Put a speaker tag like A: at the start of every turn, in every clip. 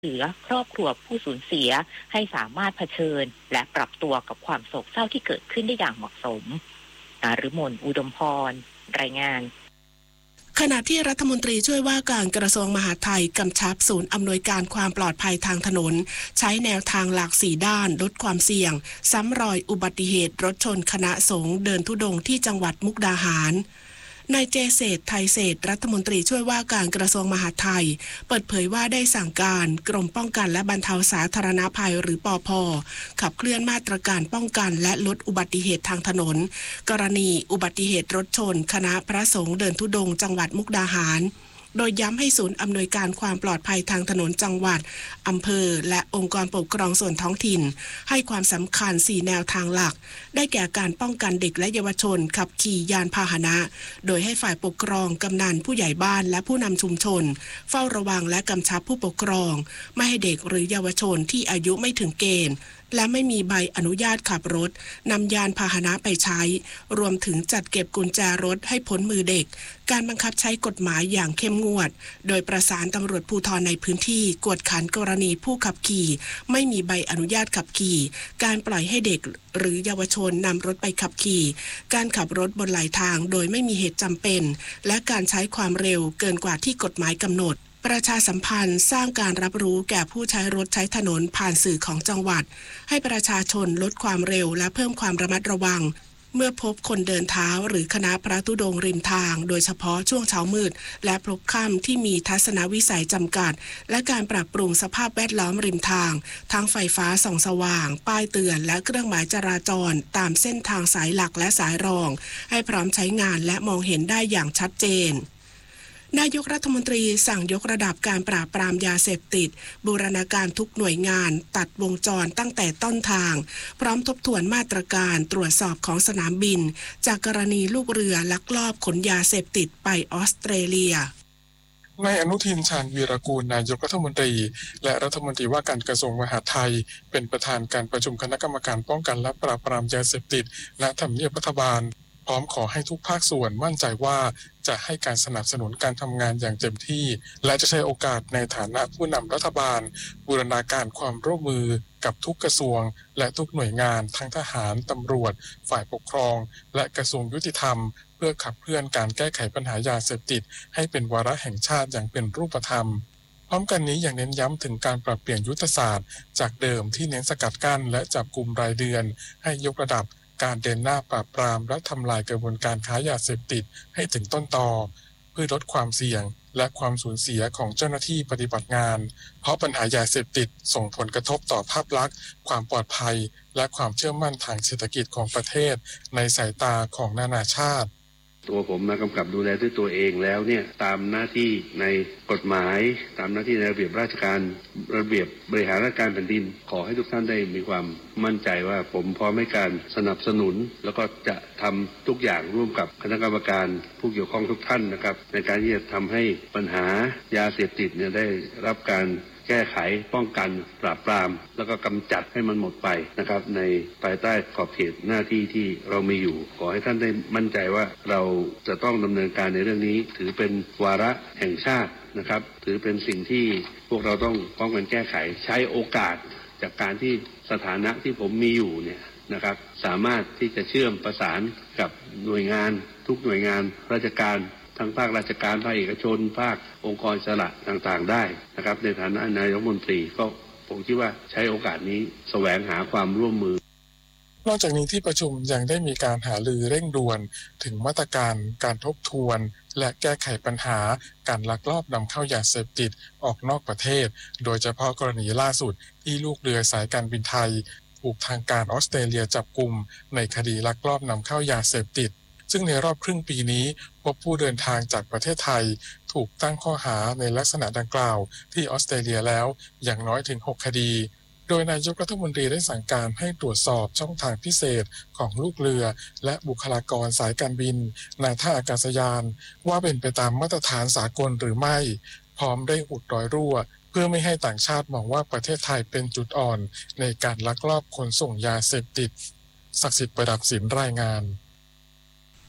A: เหลือครอบครัวผู้สูญเสียให้สามารถเผชิญและปรับตัวกับความโศกเศร้าที่เกิดขึ้นได้อย่างเหมาะสมนฤมล อุดมพรรายงาน
B: ขณะที่รัฐมนตรีช่วยว่าการกระทรวงมหาดไทยกำชับศูนย์อำนวยการความปลอดภัยทางถนนใช้แนวทางหลาก4ด้านลดความเสี่ยงซ้ำรอยอุบัติเหตุรถชนคณะสงฆ์เดินธุดงค์ที่จังหวัดมุกดาหารนายเจเศรษฐ์ไทยเศรษฐ์รัฐมนตรีช่วยว่าการกระทรวงมหาดไทยเปิดเผยว่าได้สั่งการกรมป้องกันและบรรเทาสาธารณภัยหรือปภ.ขับเคลื่อนมาตรการป้องกันและลดอุบัติเหตุทางถนนกรณีอุบัติเหตุรถชนคณะพระสงฆ์เดินธุดงค์จังหวัดมุกดาหารโดยย้ำให้ศูนย์อำนวยการความปลอดภัยทางถนนจังหวัดอำเภอและองค์กรปกครองส่วนท้องถิ่นให้ความสำคัญ4แนวทางหลักได้แก่การป้องกันเด็กและเยาวชนขับขี่ยานพาหนะโดยให้ฝ่ายปกครองกำนันผู้ใหญ่บ้านและผู้นำชุมชนเฝ้าระวังและกำชับผู้ปกครองไม่ให้เด็กหรือเยาวชนที่อายุไม่ถึงเกณฑ์และไม่มีใบอนุญาตขับรถนำยานพาหนะไปใช้รวมถึงจัดเก็บกุญแจรถให้พ้นมือเด็กการบังคับใช้กฎหมายอย่างเข้มงวดโดยประสานตำรวจภูธรในพื้นที่กวดขันกรณีผู้ขับขี่ไม่มีใบอนุญาตขับขี่การปล่อยให้เด็กหรือเยาวชนนำรถไปขับขี่การขับรถบนหลายทางโดยไม่มีเหตุจำเป็นและการใช้ความเร็วเกินกว่าที่กฎหมายกำหนดประชาสัมพันธ์สร้างการรับรู้แก่ผู้ใช้รถใช้ถนนผ่านสื่อของจังหวัดให้ประชาชนลดความเร็วและเพิ่มความระมัดระวังเมื่อพบคนเดินเท้าหรือคณะพระธุดงค์ริมทางโดยเฉพาะช่วงเช้ามืดและพลบค่ำที่มีทัศนวิสัยจำกัดและการปรับปรุงสภาพแวดล้อมริมทางทั้งไฟฟ้าส่องสว่างป้ายเตือนและเครื่องหมายจราจรตามเส้นทางสายหลักและสายรองให้พร้อมใช้งานและมองเห็นได้อย่างชัดเจนนายกรัฐมนตรีสั่งยกระดับการปราบปรามยาเสพติดบูรณาการทุกหน่วยงานตัดวงจรตั้งแต่ต้นทางพร้อมทบทวนมาตรการตรวจสอบของสนามบินจากกรณีลูกเรือลักลอบขนยาเสพติดไปออสเตรเลีย
C: นายอนุทิน ชาญวีรกูลนายกรัฐมนตรีและรัฐมนตรีว่าการกระทรวงมหาดไทยเป็นประธานการประชุมคณะกรรมการป้องกันและปราบปรามยาเสพติดณทำเนียบรัฐบาลพร้อมขอให้ทุกภาคส่วนมั่นใจว่าจะให้การสนับสนุนการทำงานอย่างเต็มที่และจะใช้โอกาสในฐานะผู้นำรัฐบาลบูรณาการความร่วมมือกับทุกกระทรวงและทุกหน่วยงานทั้งทหารตำรวจฝ่ายปกครองและกระทรวงยุติธรรมเพื่อขับเคลื่อนการแก้ไขปัญหายาเสพติดให้เป็นวาระแห่งชาติอย่างเป็นรูปธรรมพร้อมกันนี้อย่างเน้นย้ำถึงการปรับเปลี่ยนยุทธศาสตร์จากเดิมที่เน้นสกัดกั้นและจับกุมรายเดือนให้ยกระดับการเดินหน้าปราบปรามและทำลายกระบวนการค้ายาเสพติดให้ถึงต้นตอเพื่อลดความเสี่ยงและความสูญเสียของเจ้าหน้าที่ปฏิบัติงานเพราะปัญหายาเสพติดส่งผลกระทบต่อภาพลักษณ์ความปลอดภัยและความเชื่อมั่นทางเศรษฐกิจของประเทศในสายตาของนานาชาติ
D: ตัวผมมากำกับดูแลด้วยตัวเองแล้วเนี่ยตามหน้าที่ในกฎหมายตามหน้าที่ในระเบียบราชการระเบียบบริหารราชการแผ่นดินขอให้ทุกท่านได้มีความมั่นใจว่าผมพร้อมให้การสนับสนุนแล้วก็จะทำทุกอย่างร่วมกับคณะกรรมการผู้เกี่ยวข้องทุกท่านนะครับในการที่จะทำให้ปัญหายาเสพติดเนี่ยได้รับการแก้ไขป้องกันปราบปรามแล้วก็กำจัดให้มันหมดไปนะครับในภายใต้ขอบเขตหน้าที่ที่เรามีอยู่ขอให้ท่านได้มั่นใจว่าเราจะต้องดำเนินการในเรื่องนี้ถือเป็นวาระแห่งชาตินะครับถือเป็นสิ่งที่พวกเราต้องป้องกันแก้ไขใช้โอกาสจากการที่สถานะที่ผมมีอยู่เนี่ยนะครับสามารถที่จะเชื่อมประสานกับหน่วยงานทุกหน่วยงานราชการทั้งภาคราชการภาคเอกชนภาคองค์กรอิสระต่างๆได้นะครับในฐานะนายกรัฐมนตรีก็ผมคิดว่าใช้โอกาสนี้แสวงหาความร่วมมือน
C: อกจากนี้ที่ประชุมยังได้มีการหารือเร่งด่วนถึงมาตรการการทบทวนและแก้ไขปัญหาการลักลอบนำเข้ายาเสพติดออกนอกประเทศโดยเฉพาะกรณีล่าสุดที่ลูกเรือสายการบินไทยถูกทางการออสเตรเลียจับกุมในคดีลักลอบนำเข้ายาเสพติดซึ่งในรอบครึ่งปีนี้พบผู้เดินทางจากประเทศไทยถูกตั้งข้อหาในลักษณะดังกล่าวที่ออสเตรเลียแล้วอย่างน้อยถึง6คดีโดยนายกรัฐมนตรีได้สั่งการให้ตรวจสอบช่องทางพิเศษของลูกเรือและบุคลากรสายการบินในท่าอากาศยานว่าเป็นไปตามมาตรฐานสากลหรือไม่พร้อมได้อุดรอยรั่วเพื่อไม่ให้ต่างชาติมองว่าประเทศไทยเป็นจุดอ่อนในการลักลอบขนส่งยาเสพติดศักดิ์สิทธิ์ประดับศิลป์รายงาน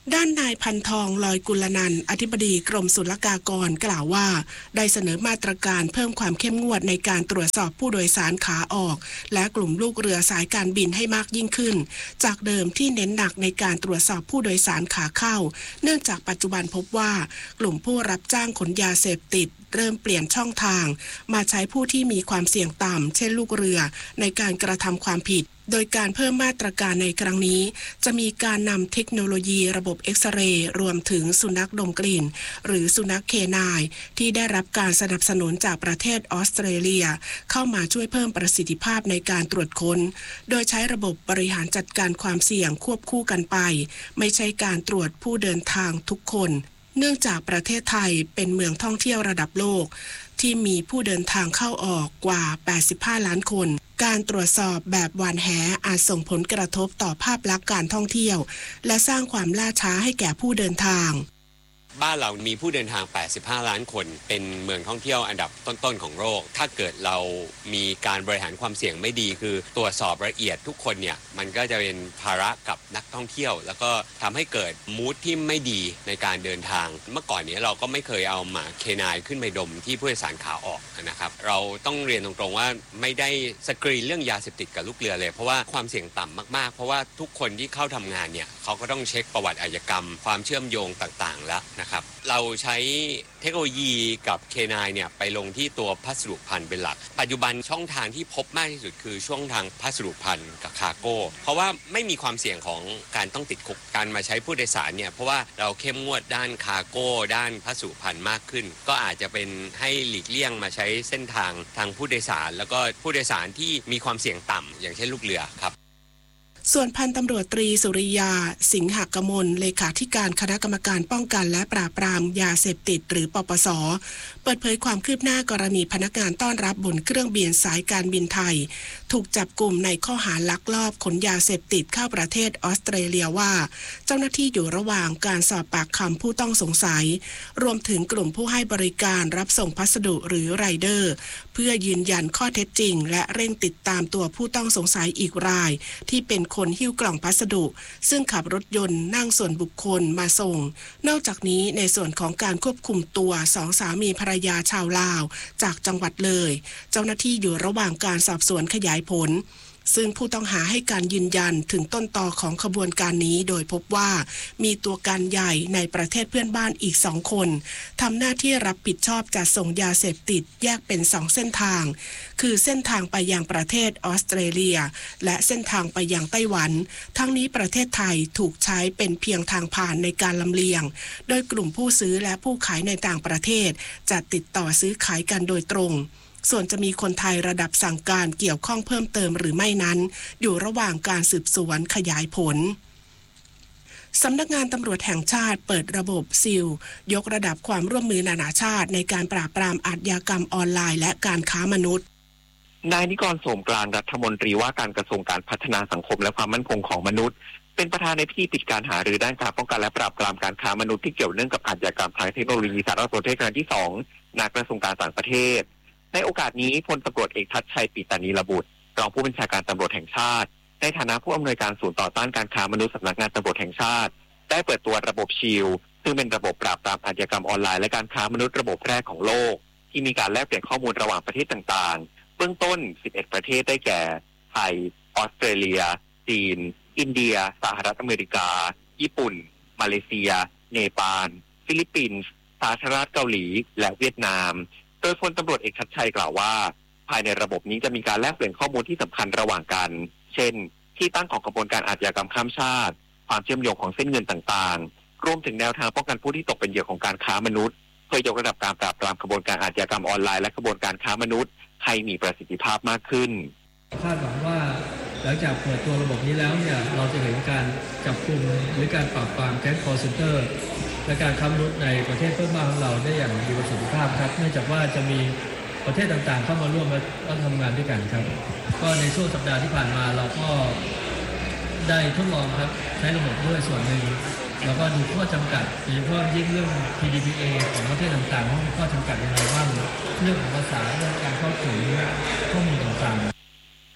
B: ด้านนายพันทองลอยกุลนันท์อธิบดีกรมศุลกากรกล่าวว่าได้เสนอมาตรการเพิ่มความเข้มงวดในการตรวจสอบผู้โดยสารขาออกและกลุ่มลูกเรือสายการบินให้มากยิ่งขึ้นจากเดิมที่เน้นหนักในการตรวจสอบผู้โดยสารขาเข้าเนื่องจากปัจจุบันพบว่ากลุ่มผู้รับจ้างขนยาเสพติดเริ่มเปลี่ยนช่องทางมาใช้ผู้ที่มีความเสี่ยงต่ำเช่นลูกเรือในการกระทำความผิดโดยการเพิ่มมาตรการในครั้งนี้จะมีการนำเทคโนโลยีระบบเอ็กซเรย์รวมถึงสุนัขดมกลิ่นหรือสุนัขเคนายที่ได้รับการสนับสนุนจากประเทศออสเตรเลียเข้ามาช่วยเพิ่มประสิทธิภาพในการตรวจค้นโดยใช้ระบบบริหารจัดการความเสี่ยงควบคู่กันไปไม่ใช่การตรวจผู้เดินทางทุกคนเนื่องจากประเทศไทยเป็นเมืองท่องเที่ยวระดับโลกที่มีผู้เดินทางเข้าออกกว่า85ล้านคนการตรวจสอบแบบหว่านแหอาจส่งผลกระทบต่อภาพลักษณ์การท่องเที่ยวและสร้างความล่าช้าให้แก่ผู้เดินทาง
E: บ้านเรามีผู้เดินทาง85ล้านคนเป็นเมืองท่องเที่ยวอันดับต้นๆของโลกถ้าเกิดเรามีการบริหารความเสี่ยงไม่ดีคือตรวจสอบละเอียดทุกคนเนี่ยมันก็จะเป็นภาระกับนักท่องเที่ยวแล้วก็ทำให้เกิดมูดที่ไม่ดีในการเดินทางเมื่อก่อนนี้เราก็ไม่เคยเอาหมาเคนายขึ้นไปดมที่ผู้โดยสารขาออกนะครับเราต้องเรียนตรงๆว่าไม่ได้สกรีนเรื่องยาเสพติดกับลูกเรือเลยเพราะว่าความเสี่ยงต่ำมากๆเพราะว่าทุกคนที่เข้าทำงานเนี่ยเขาก็ต้องเช็คประวัติอาชญากรรมความเชื่อมโยงต่างๆแล้วนะครับเราใช้เทคโนโลยีกับ K9 เนี่ยไปลงที่ตัวพัสดุพันธุ์เป็นหลักปัจจุบันช่องทางที่พบมากที่สุดคือช่องทางพัสดุพันธุ์กับคาร์โก้เพราะว่าไม่มีความเสี่ยงของการต้องติดคุกการมาใช้ผู้โดยสารเนี่ยเพราะว่าเราเข้มงวดด้านคาร์โก้ด้านพัสดุพันธุ์มากขึ้นก็อาจจะเป็นให้หลีกเลี่ยงมาใช้เส้นทางผู้โดยสารแล้วก็ผู้โดยสารที่มีความเสี่ยงต่ำอย่างเช่นลูกเรือครับ
B: ส่วนพันตำรวจตรีสุริยาสิงหกมลเลขาธิการคณะกรรมการป้องกันและปราบปรามยาเสพติดหรือปปส.เปิดเผยความคืบหน้ากรณีพนักงานต้อนรับบนเครื่องบินสายการบินไทยถูกจับกุมในข้อหาลักลอบขนยาเสพติดเข้าประเทศออสเตรเลียว่าเจ้าหน้าที่อยู่ระหว่างการสอบปากคำผู้ต้องสงสัยรวมถึงกลุ่มผู้ให้บริการรับส่งพัสดุหรือไรเดอร์เพื่อยืนยันข้อเท็จจริงและเร่งติดตามตัวผู้ต้องสงสัยอีกรายที่เป็นคนหิ้วกล่องพัสดุซึ่งขับรถยนต์นั่งส่วนบุคคลมาส่งนอกจากนี้ในส่วนของการควบคุมตัวสองสามีภรรยาชาวลาวจากจังหวัดเลยเจ้าหน้าที่อยู่ระหว่างการสอบสวนขยายผลซึ่งผู้ต้องหาให้การยืนยันถึงต้นตอของขบวนการนี้โดยพบว่ามีตัวการใหญ่ในประเทศเพื่อนบ้านอีก2คนทำหน้าที่รับผิดชอบจัดส่งยาเสพติดแยกเป็น2เส้นทางคือเส้นทางไปยังประเทศออสเตรเลียและเส้นทางไปยังไต้หวันทั้งนี้ประเทศไทยถูกใช้เป็นเพียงทางผ่านในการลำเลียงโดยกลุ่มผู้ซื้อและผู้ขายในต่างประเทศจะติดต่อซื้อขายกันโดยตรงส่วนจะมีคนไทยระดับสั่งการเกี่ยวข้องเพิ่มเติมหรือไม่นั้นอยู่ระหว่างการสืบสวนขยายผลสำนักงานตำรวจแห่งชาติเปิดระบบซิลยกระดับความร่วมมือนานาชาติในการปราบปรามอาชญากรรมออนไลน์และการค้ามนุษย์
F: นายนิกร โสมกลางรัฐมนตรีว่าการกระทรวงการพัฒนาสังคมและความมั่นคงของมนุษย์เป็นประธานในพิธีปิดการหารือด้านการป้องกันและปราบปรามการค้ามนุษย์ที่เกี่ยวเนื่องกับอาชญากรรมทางเทคโนโลยีสารสนเทศครั้งที่2ณกระทรวงการต่างประเทศในโอกาสนี้พลตำรวจเอกทัชชัยปิตานีระบุตรรองผู้บัญชาการตำรวจแห่งชาติในฐานะผู้อำนวยการศูนย์ต่อต้านการค้ามนุษย์สำนักงานตำรวจแห่งชาติได้เปิดตัวระบบชิลซึ่งเป็นระบบปราบปรามอาชญากรรมออนไลน์และการค้ามนุษย์ระบบแรกของโลกที่มีการแลกเปลี่ยนข้อมูลระหว่างประเทศต่างๆเบื้องต้น11ประเทศได้แก่ไทยออสเตรเลียจีนอินเดียสหรัฐอเมริกาญี่ปุ่นมาเลเซียเนปาลฟิลิปปินส์สาธารณรัฐเกาหลีและเวียดนามโดยพลตำรวจเอกชัดชัยกล่าวว่าภายในระบบนี้จะมีการแลกเปลี่ยนข้อมูลที่สำคัญระหว่างกันเช่นที่ตั้งของกระบวนการอาชญากรรมข้ามชาติความเชื่อมโยงของเส้นเงินต่างๆรวมถึงแนวทางป้องกันผู้ที่ตกเป็นเหยื่อของการค้ามนุษย์เพื่อยกระดับการปราบปรามกระบวนการอาชญากรรมออนไลน์และกระบวนการค้ามนุษย์ให้มีประสิทธิภาพมากขึ้น
G: คาดหวังว่าหลังจากเปิดตัวระบบนี้แล้วเนี่ยเราจะเห็นการจับกุมหรือการปราบปรามแก๊งคอลเซ็นเตอร์และการค้ามนุษย์ในประเทศเพื่อนบ้านของเราได้อย่างมีประสิทธิภาพครับเนื่องจากว่าจะมีประเทศต่างๆเข้ามาร่วมและทำงานด้วยกันครับก็ในช่วงสัปดาห์ที่ผ่านมาเราก็ได้ทดลองครับใช้ระบบด้วยส่วนหนึ่งแล้วก็ดูข้อจำกัดโดยเฉพาะยิ่งเรื่อง PDPA ของประเทศต่างๆว่ามีข้อจำกัดยังไงบ้างเรื่องของภาษาเรื่องการเข้าถึงข้อมูลต่างๆ
F: ข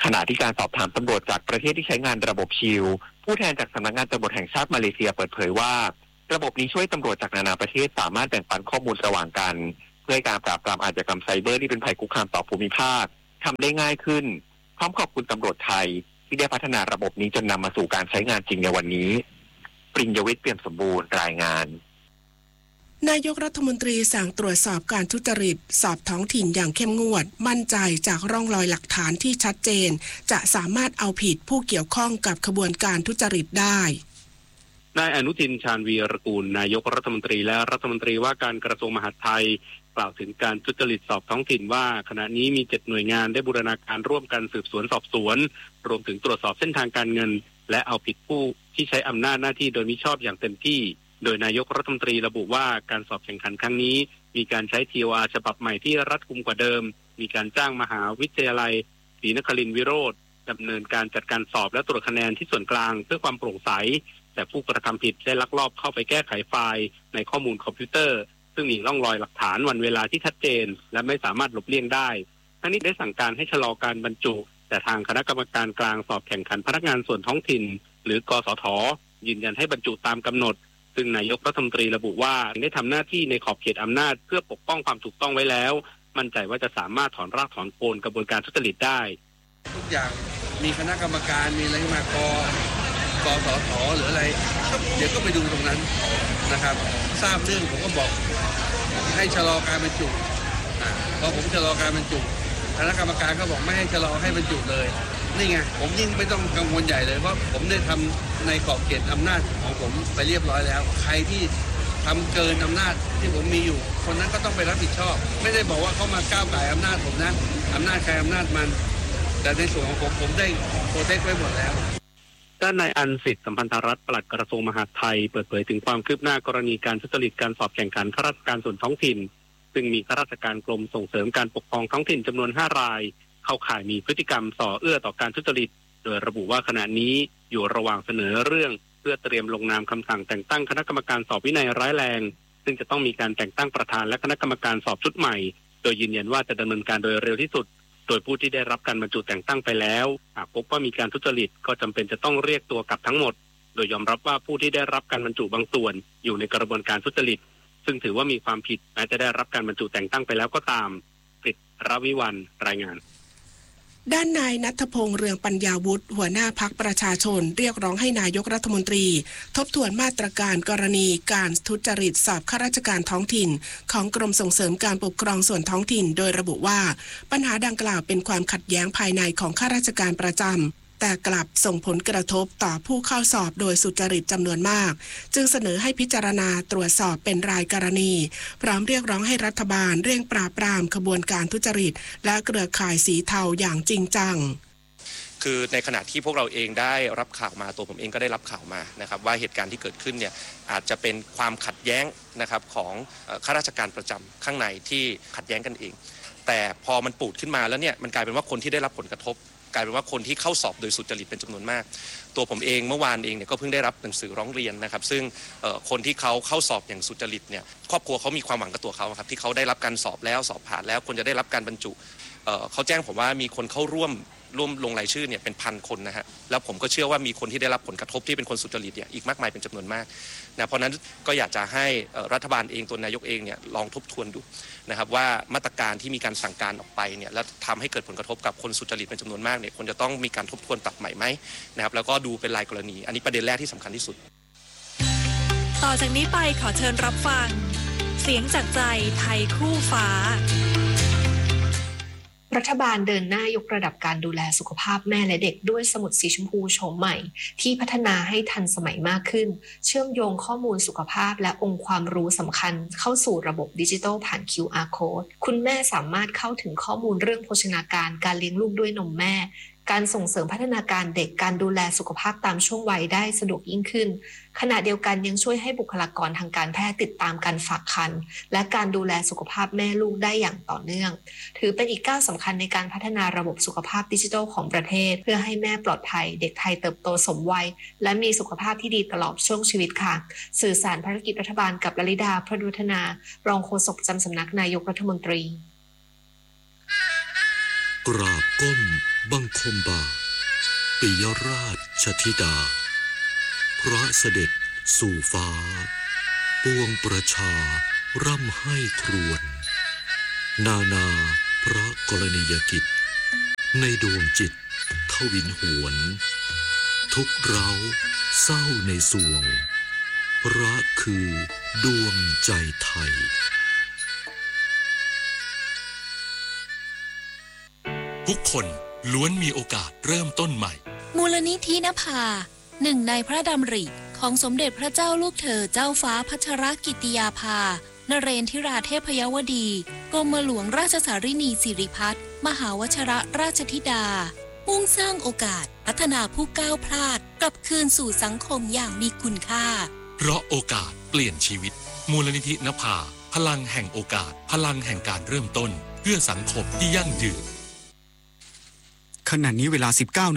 F: ขณะที่การสอบถามตำรวจจากประเทศที่ใช้งานระบบชิลผู้แทนจากสำนักงานตำรวจแห่งชาติมาเลเซียเปิดเผยว่าระบบนี้ช่วยตำรวจจากนานาประเทศสามารถแบ่งปันข้อมูลระหว่างกันเพื่อให้การปราบปรามอาชญากรรมไซเบอร์ที่เป็นภัยคุกคามต่อภูมิภาคทำได้ง่ายขึ้นพร้อมขอบคุณตำรวจไทยที่ได้พัฒนาระบบนี้จนนำมาสู่การใช้งานจริงในวันนี้ปริญญวิทย์เปี่ยมสมบูรณ์รายงาน
B: นายกรัฐมนตรีสั่งตรวจสอบการทุจริตสอบท้องถิ่นอย่างเข้มงวดมั่นใจจากร่องรอยหลักฐานที่ชัดเจนจะสามารถเอาผิดผู้เกี่ยวข้องกับขบวนการทุจริตได้
H: นายอนุทินชาญวีรกูลนายกรัฐมนตรีและรัฐมนตรีว่าการกระทรวงมหาดไทยกล่าวถึงการทุจริตสอบท้องถิ่นว่าขณะนี้มี7หน่วยงานได้บูรณาการร่วมกันสืบสวนสอบสวนรวมถึงตรวจสอบเส้นทางการเงินและเอาผิดผู้ที่ใช้อำนาจหน้าที่โดยมิชอบอย่างเต็มที่โดยนายกรัฐมนตรีระบุว่าการสอบแข่งขันครั้งนี้มีการใช้ TOR ฉบับใหม่ที่รัดกุมกว่าเดิมมีการจ้างมหาวิทยาลัยศรีนครินทร์วิโรจน์ดำเนินการจัดการสอบและตรวจคะแนนที่ส่วนกลางเพื่อความโปร่งใสแต่ผู้กระทำผิดได้ลักลอบเข้าไปแก้ไขไฟล์ในข้อมูลคอมพิวเตอร์ซึ่งมีร่องรอยหลักฐานวันเวลาที่ชัดเจนและไม่สามารถหลบเลี่ยงได้ทั้งนี้ได้สั่งการให้ชะลอการบรรจุแต่ทางคณะกรรมการกลางสอบแข่งขันพนักงานส่วนท้องถิ่นหรือกสท.ยืนยันให้บรรจุตามกำหนดซึ่งนายกรัฐมนตรีระบุว่าได้ทำหน้าที่ในขอบเขตอำนาจเพื่อปกป้องความถูกต้องไว้แล้วมั่นใจว่าจะสามารถถอนรากถอนโคนกระบวนการทุจริตได้
I: ทุกอย่างมีคณะกรรมการมีอะไรมากสท.หรืออะไรเดี๋ยวก็ไปดูตรงนั้นนะครับทราบเรื่องผมก็บอกให้ชะลอการบรรจุพอผมชะลอการบรรจุคณะกรรมการก็บอกไม่ให้ชะลอให้บรรจุเลยนี่ไงผมยิ่งไม่ต้องกังวลใหญ่เลยเพราะผมได้ทำในขอบเขตอำนาจของผมไปเรียบร้อยแล้วใครที่ทำเกินอำนาจที่ผมมีอยู่คนนั้นก็ต้องไปรับผิดชอบไม่ได้บอกว่าเขามาก้าวไก่อำนาจผมนะอำนาจใครอำนาจมันแต่ในส่วนของผมได้โปรเทคไว้หมดแล้ว
H: ด้านนายอันสิทธิ์สัมพันธรัตน์ปลัดกระทรวงมหาดไทยเปิดเผยถึงความคืบหน้ากรณีการทุจริตการสอบแข่งขันข้าราชการส่วนท้องถิ่นซึ่งมีข้าราชการกรมส่งเสริมการปกครองท้องถิ่นจำนวน5รายเข้าข่ายมีพฤติกรรมส่อเอื้อต่อการทุจริตโดยระบุว่าขณะนี้อยู่ระหว่างเสนอเรื่องเพื่อเตรียมลงนามคำสั่งแต่งตั้งคณะกรรมการสอบวินัยร้ายแรงซึ่งจะต้องมีการแต่งตั้งประธานและคณะกรรมการสอบชุดใหม่โดยยืนยันว่าจะดำเนินการโดยเร็วที่สุดโดยผู้ที่ได้รับการบรรจุแต่งตั้งไปแล้วหากพบว่ามีการทุจริตก็จำเป็นจะต้องเรียกตัวกลับทั้งหมดโดยยอมรับว่าผู้ที่ได้รับการบรรจุบางส่วนอยู่ในกระบวนการทุจริตซึ่งถือว่ามีความผิดแม้จะได้รับการบรรจุแต่งตั้งไปแล้วก็ตามกฤษณ์ รวิวรรณรายงาน
B: ด้านนายณัฐพงษ์เรืองปัญญาวุฒิหัวหน้าพรรคประชาชนเรียกร้องให้นายกรัฐมนตรีทบทวนมาตรการกรณีการทุจริตสอบข้าราชการท้องถิ่นของกรมส่งเสริมการปกครองส่วนท้องถิ่นโดยระบุว่าปัญหาดังกล่าวเป็นความขัดแย้งภายในของข้าราชการประจำแต่กลับส่งผลกระทบต่อผู้เข้าสอบโดยสุจริตจำนวนมากจึงเสนอให้พิจารณาตรวจสอบเป็นรายกรณีพร้อมเรียกร้องให้รัฐบาลเร่งปราบปรามขบวนการทุจริตและเครือข่ายสีเทาอย่างจริงจัง
J: คือในขณะที่พวกเราเองได้รับข่าวมาตัวผมเองก็ได้รับข่าวมานะครับว่าเหตุการณ์ที่เกิดขึ้นเนี่ยอาจจะเป็นความขัดแย้งนะครับของข้าราชการประจำข้างในที่ขัดแย้งกันเองแต่พอมันปูดขึ้นมาแล้วเนี่ยมันกลายเป็นว่าคนที่ได้รับผลกระทบกลายเป็นว่าคนที่เข้าสอบโดยสุจริตเป็นจำนวนมากตัวผมเองเมื่อวานเองเนี่ยก็เพิ่งได้รับหนังสือร้องเรียนนะครับซึ่งคนที่เขาเข้าสอบอย่างสุจริตเนี่ยครอบครัวเขามีความหวังกับตัวเขาครับที่เขาได้รับการสอบแล้วสอบผ่านแล้วควรจะได้รับการบรรจุเขาแจ้งผมว่ามีคนเข้าร่วมลงรายชื่อเนี่ยเป็น1,000 คนนะฮะแล้วผมก็เชื่อว่ามีคนที่ได้รับผลกระทบที่เป็นคนสุจริตเนี่ยอีกมากมายเป็นจำนวนมากนะเพราะนั้นก็อยากจะให้รัฐบาลเองตัวนายกเองเนี่ยลองทบทวนดูนะครับว่ามาตรการที่มีการสั่งการออกไปเนี่ยแล้วทำให้เกิดผลกระทบกับคนสุจริตเป็นจำนวนมากเนี่ยควรจะต้องมีการทบทวนปรับใหม่ไหมนะครับแล้วก็ดูเป็นรายกรณีอันนี้ประเด็นแรกที่สำคัญที่สุด
K: ต่อจากนี้ไปขอเชิญรับฟังเสียงจากใจไทยคู่ฟ้า
L: รัฐบาลเดินหน้ายกระดับการดูแลสุขภาพแม่และเด็กด้วยสมุดสีชมพูโฉมใหม่ที่พัฒนาให้ทันสมัยมากขึ้นเชื่อมโยงข้อมูลสุขภาพและองค์ความรู้สำคัญเข้าสู่ระบบดิจิทัลผ่าน QR Code คุณแม่สามารถเข้าถึงข้อมูลเรื่องโภชนาการการเลี้ยงลูกด้วยนมแม่การส่งเสริมพัฒนาการเด็กการดูแลสุขภาพตามช่วงวัยได้สะดวกยิ่งขึ้นขณะเดียวกันยังช่วยให้บุคลากรทางการแพทย์ติดตามการฝากครรภ์และการดูแลสุขภาพแม่ลูกได้อย่างต่อเนื่องถือเป็นอีกก้าวสำคัญในการพัฒนาระบบสุขภาพดิจิทัลของประเทศเพื่อให้แม่ปลอดภัยเด็กไทยเติบโตสมวัยและมีสุขภาพที่ดีตลอดช่วงชีวิตค่ะสื่อสารภารกิจรัฐบาลกับลลิดาพระดุฒนารองโฆษกประจำสำนักนายกรัฐมนตรี
M: กราบก้มบังคมบาทปิยราชธิดาพระเสด็จสู่ฟ้าปวงประชาร่ำให้ครวญนานาพระกรณียกิจในดวงจิตทวินหวนทุกเร้าเศร้าในสวงพระคือดวงใจไทย
N: ทุกคนล้วนมีโอกาสเริ่มต้นใหม่
K: มูลนิธินภาหนึ่งในพระดำริของสมเด็จพระเจ้าลูกเธอเจ้าฟ้าพัชรกิติยาภานเรนทิราเทพยวดีกรมหลวงราชสารินีสิริพัฒน์มหาวชิรราชธิดามุ่งสร้างโอกาสพัฒนาผู้ก้าวพลาดกลับคืนสู่สังคมอย่างมีคุณค่า
N: เพราะโอกาสเปลี่ยนชีวิตมูลนิธินภาพลังแห่งโอกาสพลังแห่งการเริ่มต้นเพื่อสังคมที่ยั่งยืน
O: ขณะนี้เวลา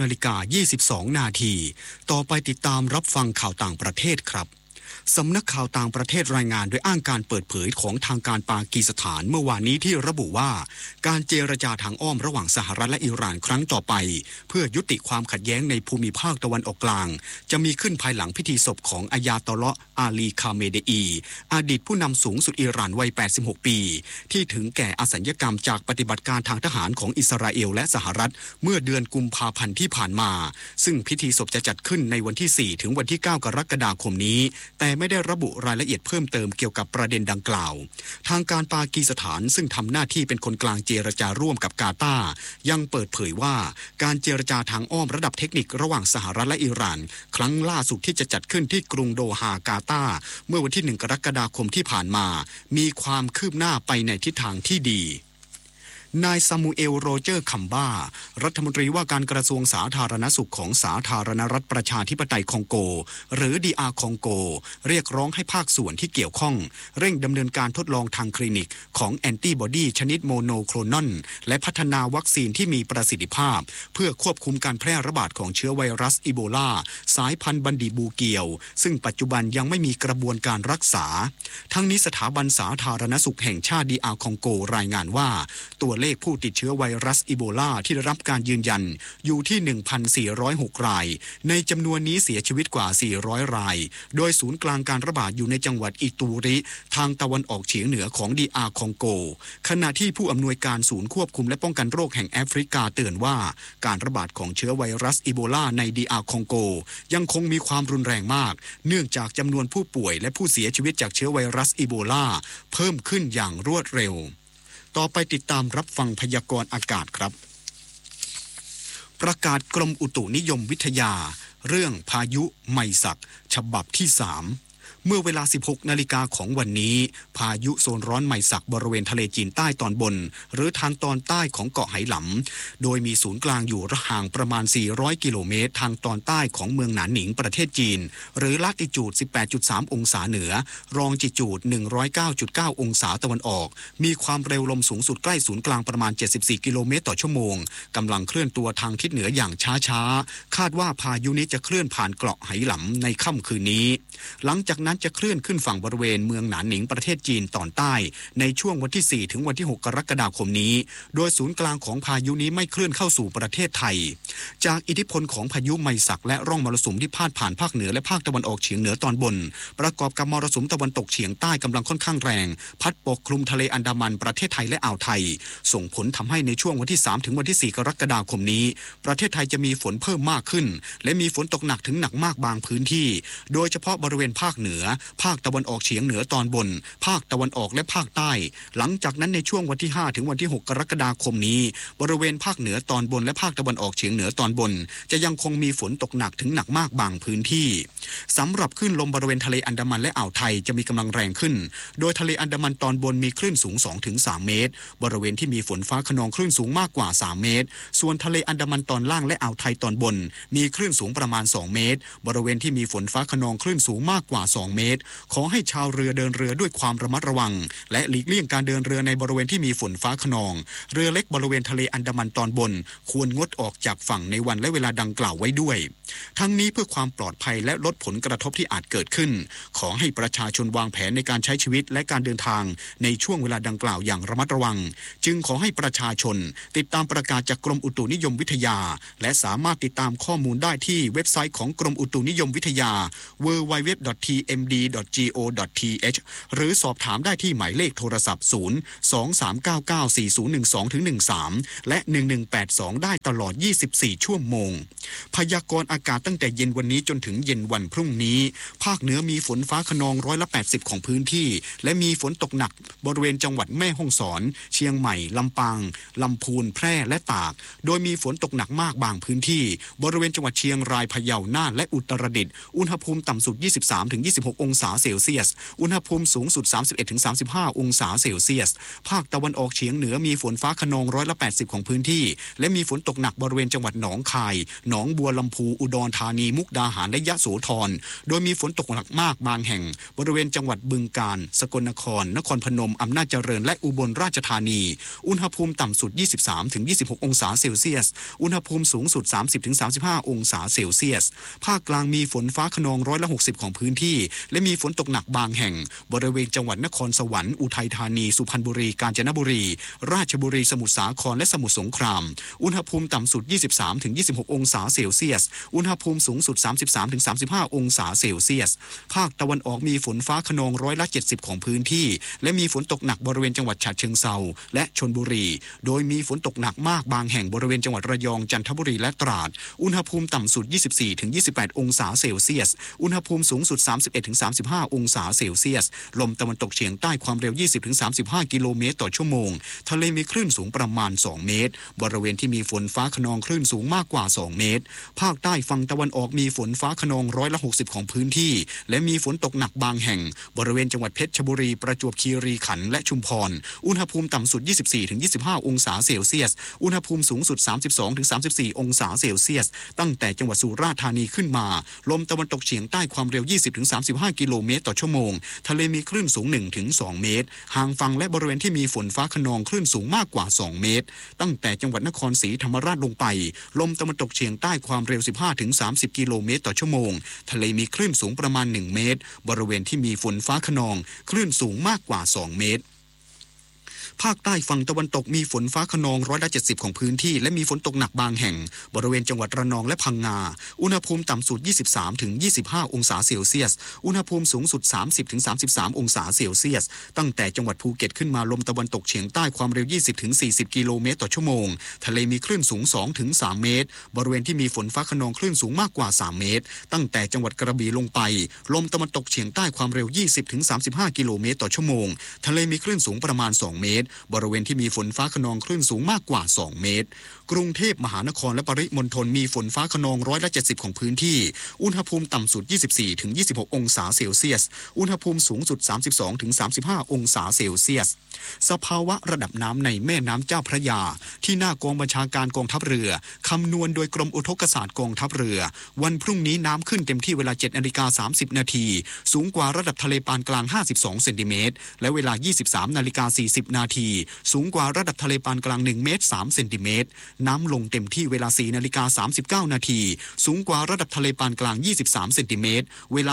O: 19:22 นาทีต่อไปติดตามรับฟังข่าวต่างประเทศครับสำนักข่าวต่างประเทศรายงานโดยอ้างการเปิดเผยของทางการปากีสถานเมื่อวานนี้ที่ระบุว่าการเจรจาทางอ้อมระหว่างสหรัฐและอิหร่านครั้งต่อไปเพื่อยุติความขัดแย้งในภูมิภาคตะวันออกกลางจะมีขึ้นภายหลังพิธีศพของอายาตอเลาะห์อาลีคาเมเดอีอดีตผู้นำสูงสุดอิหร่านวัย 86 ปีที่ถึงแก่อสัญญกรรมจากปฏิบัติการทางทหารของอิสราเอลและสหรัฐเมื่อเดือนกุมภาพันธ์ที่ผ่านมาซึ่งพิธีศพจะจัดขึ้นในวันที่ 4 ถึงวันที่ 9 กรกฎาคมนี้แต่ไม่ได้ระบุรายละเอียดเพิ่มเติมเกี่ยวกับประเด็นดังกล่าวทางการปากีสถานซึ่งทำหน้าที่เป็นคนกลางเจรจาร่วมกับกาตาร์ยังเปิดเผยว่าการเจรจาทางอ้อมระดับเทคนิคระหว่างสหรัฐและอิหร่านครั้งล่าสุดที่จะจัดขึ้นที่กรุงโดฮากาตาร์เมื่อวันที่ 1 กรกฎาคมที่ผ่านมามีความคืบหน้าไปในทิศทางที่ดีนายซามูเอลโรเจอร์คัมบ้ารัฐมนตรีว่าการกระทรวงสาธารณสุขของสาธารณรัฐประชาธิปไตยคองโกหรือ DR คองโกเรียกร้องให้ภาคส่วนที่เกี่ยวข้องเร่งดำเนินการทดลองทางคลินิกของแอนติบอดีชนิดโมโนโคลนอนและพัฒนาวัคซีนที่มีประสิทธิภาพเพื่อควบคุมการแพร่ระบาดของเชื้อไวรัสอีโบลาสายพันธุ์บันดีบูเกียวซึ่งปัจจุบันยังไม่มีกระบวนการรักษาทั้งนี้สถาบันสาธารณสุขแห่งชาติ DR คองโกรายงานว่าตัวเลขผู้ติดเชื้อไวรัสอีโบลาที่ได้รับการยืนยันอยู่ที่ 1,406 รายในจำนวนนี้เสียชีวิตกว่า400รายโดยศูนย์กลางการระบาดอยู่ในจังหวัดอิตูริทางตะวันออกเฉียงเหนือของ DR คองโกขณะที่ผู้อำนวยการศูนย์ควบคุมและป้องกันโรคแห่งแอฟริกาเตือนว่าการระบาดของเชื้อไวรัสอีโบลาใน DR คองโกยังคงมีความรุนแรงมากเนื่องจากจำนวนผู้ป่วยและผู้เสียชีวิตจากเชื้อไวรัสอีโบลาเพิ่มขึ้นอย่างรวดเร็วต่อไปติดตามรับฟังพยากรณ์อากาศครับประกาศกรมอุตุนิยมวิทยาเรื่องพายุไมศักฉบับที่ 3เมื่อเวลา 16 นาฬิกาของวันนี้พายุโซนร้อนไมศักบริเวณทะเลจีนใต้ตอนบนหรือทางตอนใต้ของเกาะไหหลำโดยมีศูนย์กลางอยู่ห่างประมาณ400กิโลเมตรทางตอนใต้ของเมืองหนานหนิงประเทศจีนหรือลัติจูด 18.3 องศาเหนือรองจิจูด 109.9 องศาตะวันออกมีความเร็วลมสูงสุดใกล้ศูนย์กลางประมาณ74กิโลเมตรต่อชั่วโมงกำลังเคลื่อนตัวทางทิศเหนืออย่างช้าๆคาดว่าพายุนี้จะเคลื่อนผ่านเกาะไหหลำในค่ำคืนนี้หลังจากนั้นจะเคลื่อนขึ้นฝั่งบริเวณเมืองหนานหนิงประเทศจีนตอนใต้ในช่วงวันที่ 4 ถึงวันที่ 6 กรกฎาคมนี้โดยศูนย์กลางของพายุนี้ไม่เคลื่อนเข้าสู่ประเทศไทยจากอิทธิพลของพายุไมศักและร่องมรสุมที่พาดผ่านภาคเหนือและภาคตะวันออกเฉียงเหนือตอนบนประกอบกับมรสุมตะวันตกเฉียงใต้กำลังค่อนข้างแรงพัดปกคลุมทะเลอันดามันประเทศไทยและอ่าวไทยส่งผลทำให้ในช่วงวันที่ 3 ถึงวันที่ 4 กรกฎาคมนี้ประเทศไทยจะมีฝนเพิ่มมากขึ้นและมีฝนตกหนักถึงหนักมากบางพื้นที่โดยเฉพาะบริเวณภาคเหนือภาคตะวันออกเฉียงเหนือตอนบนภาคตะวันออกและภาคใต้หลังจากนั้นในช่วงวันที่ 5 ถึงวันที่ 6 กรกฎาคมนี้บริเวณภาคเหนือตอนบนและภาคตะวันออกเฉียงเหนือตอนบนจะยังคงมีฝนตกหนักถึงหนักมากบางพื้นที่สำหรับคลื่นลมบริเวณทะเลอันดามันและอ่าวไทยจะมีกำลังแรงขึ้นโดยทะเลอันดามันตอนบนมีคลื่นสูง 2-3 เมตรบริเวณที่มีฝนฟ้าคะนองคลื่นสูงมากกว่า3เมตรส่วนทะเลอันดามันตอนล่างและอ่าวไทยตอนบนมีคลื่นสูงประมาณ2เมตรบริเวณที่มีฝนฟ้าคะนองคลื่นสูงมากกว่า2 2 เมตรขอให้ชาวเรือเดินเรือด้วยความระมัดระวังและหลีกเลี่ยงการเดินเรือในบริเวณที่มีฝนฟ้าคะนองเรือเล็กบริเวณทะเลอันดามันตอนบนควรงดออกจากฝั่งในวันและเวลาดังกล่าวไว้ด้วยทั้งนี้เพื่อความปลอดภัยและลดผลกระทบที่อาจเกิดขึ้นขอให้ประชาชนวางแผนในการใช้ชีวิตและการเดินทางในช่วงเวลาดังกล่าวอย่างระมัดระวังจึงขอให้ประชาชนติดตามประกาศจากกรมอุตุนิยมวิทยาและสามารถติดตามข้อมูลได้ที่เว็บไซต์ของกรมอุตุนิยมวิทยา www.tmd.go.th หรือสอบถามได้ที่หมายเลขโทรศัพท์ 023994012-13 และ 1182 ได้ตลอด 24 ชั่วโมงพยากรณ์อากาศตั้งแต่เย็นวันนี้จนถึงเย็นวันพรุ่งนี้ภาคเหนือมีฝนฟ้าคะนอง80%ของพื้นที่และมีฝนตกหนักบริเวณจังหวัดแม่ฮ่องสอนเชียงใหม่ลำปางลำพูนแพร่และตากโดยมีฝนตกหนักมากบางพื้นที่บริเวณจังหวัดเชียงรายพะเยาน่านและอุตรดิตถ์อุณหภูมิต่ำสุด 23-26 องศาเซลเซียสอุณหภูมิสูงสุด 31-35 องศาเซลเซียสภาคตะวันออกเฉียงเหนือมีฝนฟ้าคะนอง80%ของพื้นที่และมีฝนตกหนักบริเวณจังหวัดหนองคายหนองบัวลำพูอุดรธานีมุกดาหารและยะโสธรโดยมีฝนตกหนักมากบางแห่งบริเวณจังหวัดบึงกาฬสกลนครนครพนมอำนาจเจริญและอุบลราชธานีอุณหภูมิต่ำสุด 23-26 องศาเซลเซียสอุณหภูมิสูงสุด 30-35 องศาเซลเซียสภาคกลางมีฝนฟ้าคะนอง60%ของพื้นที่และมีฝนตกหนักบางแห่งบริเวณจังหวัดนครสวรรค์อุทัยธานีสุพรรณบุรีกาญจนบุรีราชบุรีสมุทรสาครและสมุทรสงครามอุณหภูมิต่ำสุด 23-26 องศาเซลเซียสอุณหภูมิสูงสุด 33-35 องศาเซลเซียสภาคตะวันออกมีฝนฟ้าคะนอง70%ของพื้นที่และมีฝนตกหนักบริเวณจังหวัดฉะเชิงเทราและชลบุรีโดยมีฝนตกหนักมากบางแห่งบริเวณจังหวัดระยองจันทบุรีและตราดอุณหภูมิต่ำสุด 24-28 องศาเซลเซียสอุณหภูมิสูงสุด 31-35 องศาเซลเซียสลมตะวันตกเฉียงใต้ความเร็ว 20-35 กิโลเมตรต่อชั่วโมงทะเลมีคลื่นสูงประมาณ 2 เมตรบริเวณที่มีฝนฟ้าคะนองคลื่นสูงมากกว่า 2 เมตรภาคใต้ฝั่งตะวันออกมีฝนฟ้าคะนอง60%ของพื้นที่และมีฝนตกหนักบางแห่งบริเวณจังหวัดเพชรบุรีประจวบคีรีขันธ์และชุมพรอุณหภูมิต่ำสุด 24-25 องศาเซลเซียสอุณหภูมิสูงสุด 32-34 องศาเซลเซียสตั้งแต่จังหวัดสุราษฎร์ธานีขึ้นมาลมตะวันตกเฉียงใต้ความเร็ว 20-35 กิโลเมตรต่อชั่วโมงทะเลมีคลื่นสูง 1-2 เมตรห่างฝั่งและบริเวณที่มีฝนฟ้าคะนองคลื่นสูงมากกว่า 2 เมตรตั้งแต่จังหวัดนครศรีธรรมราชลงไปลมตะวันตกเฉียงใต้ความเร็ว 15-30 กิโลเมตรต่อชั่วโมงทะเลมีคลื่นสูงประมาณ 1 เมตรบริเวณที่มีฝนฟ้าคะนองคลื่นสูงมากกว่า 2 เมตรภาคใต้ฝั่งตะวันตกมีฝนฟ้าคะนอง70%ของพื้นที่และมีฝนตกหนักบางแห่งบริเวณจังหวัดระนองและพังงาอุณหภูมิต่ำสุด 23-25 องศาเซลเซียสอุณหภูมิสูงสุด 30-33 องศาเซลเซียสตั้งแต่จังหวัดภูเก็ตขึ้นมาลมตะวันตกเฉียงใต้ความเร็ว 20-40 กิโลเมตรต่อชั่วโมงทะเลมีคลื่นสูง 2-3 เมตรบริเวณที่มีฝนฟ้าคะนองคลื่นสูงมากกว่า 3 เมตรตั้งแต่จังหวัดกระบี่ลงไปลมตะวันตกเฉียงใต้ความเร็ว 20-35 กิโลเมตรต่อชั่วโมงทะเลมีคลื่นสูงประมาณ 2 เมตรบริเวณที่มีฝนฟ้าคะนองคลื่นสูงมากกว่า 2 เมตรกรุงเทพมหานครและปริมณฑลมีฝนฟ้าคะนอง70%ของพื้นที่อุณหภูมิต่ำสุด 24-26 องศาเซลเซียสอุณหภูมิสูงสุด 32-35 องศาเซลเซียสสภาวะระดับน้ำในแม่น้ำเจ้าพระยาที่หน้ากองบัญชาการกองทัพเรือคำนวณโดยกรมอุทกศาสตร์กองทัพเรือวันพรุ่งนี้น้ำขึ้นเต็มที่เวลา 7:30 นาทีสูงกว่าระดับทะเลปานกลาง52 เซนติเมตรและเวลา 23:40 นาทีสูงกว่าระดับทะเลปานกลาง1 เมตร 3 เซนติเมตรน้ำลงเต็มที่เวลา 4:39 นาทีสูงกว่าระดับทะเลปานกลาง23 เซนติเมตรเวลา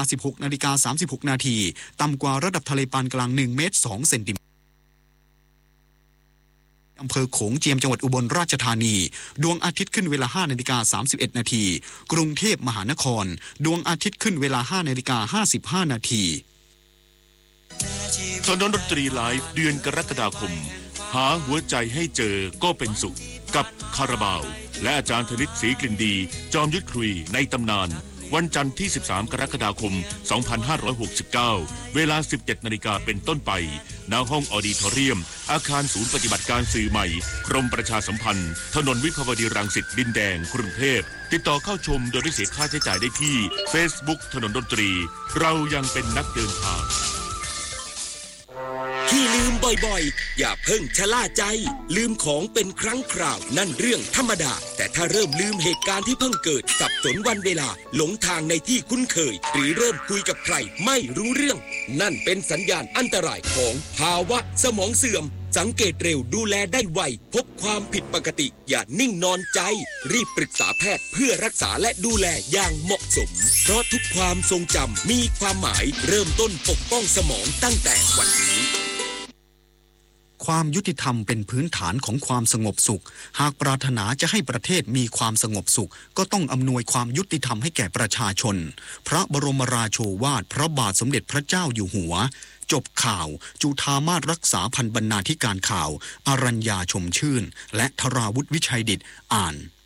O: 16:36 นาทีต่ำกว่าระดับทะเลปานกลาง1 เมตร 2 เซนติเมตรอำเภอโขงเจียมจังหวัดอุบลราชธานีดวงอาทิตย์ขึ้นเวลา 5:31 นาทีกรุงเทพมหานครดวงอาทิตย์ขึ้นเวลา 5:55 นาที
P: ถนนดนตรีไลฟ์เดือนกรกฎาคมหาหัวใจให้เจอก็เป็นสุขกับคาราบาวและอาจารย์ธนิตศรีกลิ่นดีจอมยุทธคุยในตำนานวันจันทร์ที่ 13 กรกฎาคม 2569 เวลา 17 นาฬิกาเป็นต้นไปณห้องออดิทอเรียมอาคารศูนย์ปฏิบัติการสื่อใหม่กรมประชาสัมพันธ์ถนนวิภาวดีรังสิตดินแดงกรุงเทพติดต่อเข้าชมโดยไม่เสียค่าใช้จ่ายได้ที่ Facebook ถนนดนตรีเรายังเป็นนักเดินทาง
Q: ที่ลืมบ่อยๆอย่าเพิ่งชะล่าใจลืมของเป็นครั้งคราวนั่นเรื่องธรรมดาแต่ถ้าเริ่มลืมเหตุการณ์ที่เพิ่งเกิดสับสนวันเวลาหลงทางในที่คุ้นเคยหรือเริ่มคุยกับใครไม่รู้เรื่องนั่นเป็นสัญญาณอันตรายของภาวะสมองเสื่อมสังเกตเร็วดูแลได้ไวพบความผิดปกติอย่านิ่งนอนใจรีบปรึกษาแพทย์เพื่อรักษาและดูแลอย่างเหมาะสมเพราะทุกความทรงจำมีความหมายเริ่มต้นปกป้องสมองตั้งแต่วันนี้
O: ความยุติธรรมเป็นพื้นฐานของความสงบสุขหากปรารถนาจะให้ประเทศมีความสงบสุขก็ต้องอำนวยความยุติธรรมให้แก่ประชาชนพระบรมราโชวาทพระบาทสมเด็จพระเจ้าอยู่หัวจบข่าวจุฑามาสรักษาพันบรรณาธิการข่าวอรัญญาชมชื่นและธราวุฒิวิชัยดิษฐ์อ่าน